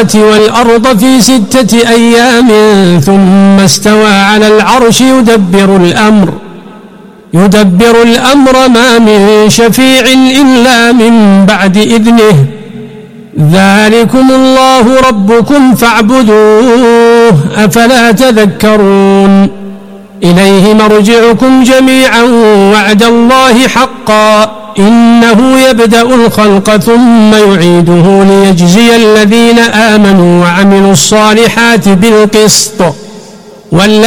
السماوات والأرض في 6 أيام ثم استوى على العرش يدبر الأمر ما من شفيع إلا من بعد إذنه ذلكم الله ربكم فاعبدوه أفلا تذكرون إليه مرجعكم جميعا وعد الله حقا إنه يبدأ الخلق ثم يعيده ليجزي الذين آمنوا وعملوا الصالحات بالقسط